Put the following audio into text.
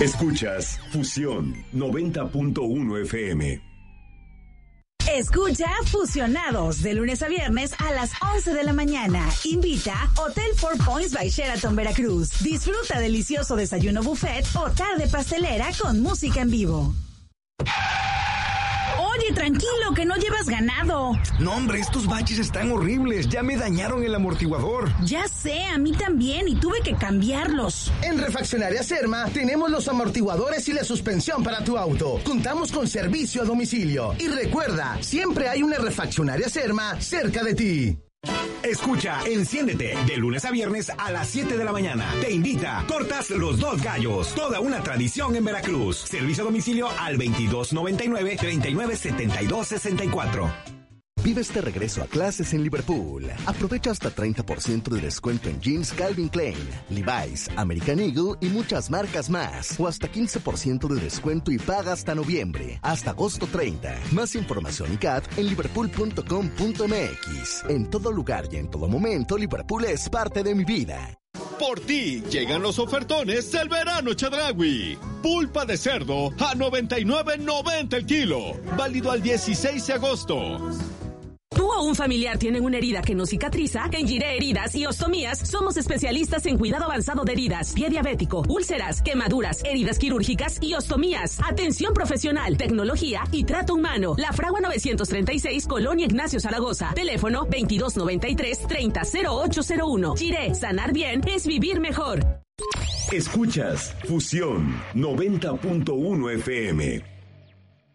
Escuchas Fusión 90.1 FM. Escucha Fusionados de lunes a viernes a las 11 de la mañana. Invita Hotel Four Points by Sheraton Veracruz. Disfruta delicioso desayuno buffet o tarde pastelera con música en vivo. Oye, tranquilo, que no llevas ganado. No, hombre, estos baches están horribles. Ya me dañaron el amortiguador. Ya sé, a mí también, y tuve que cambiarlos. En Refaccionaria Serma tenemos los amortiguadores y la suspensión para tu auto. Contamos con servicio a domicilio. Y recuerda, siempre hay una Refaccionaria Serma cerca de ti. Escucha, enciéndete de lunes a viernes a las 7 de la mañana. Te invita Tortas Los Dos Gallos, toda una tradición en Veracruz. Servicio a domicilio al 2299 3972 64. Vive este regreso a clases en Liverpool. Aprovecha hasta 30% de descuento en jeans Calvin Klein, Levi's, American Eagle y muchas marcas más. O hasta 15% de descuento y paga hasta noviembre, hasta agosto 30. Más información y CAT en liverpool.com.mx. En todo lugar y en todo momento, Liverpool es parte de mi vida. Por ti llegan los ofertones del verano Chedraui. Pulpa de cerdo a $99.90 el kilo. Válido al 16 de agosto. ¿Tú o un familiar tienen una herida que no cicatriza? En Giré Heridas y Ostomías somos especialistas en cuidado avanzado de heridas, pie diabético, úlceras, quemaduras, heridas quirúrgicas y ostomías. Atención profesional, tecnología y trato humano. La Fragua 936, Colonia Ignacio Zaragoza. Teléfono 2293-300801. Giré, sanar bien es vivir mejor. Escuchas Fusión 90.1 FM.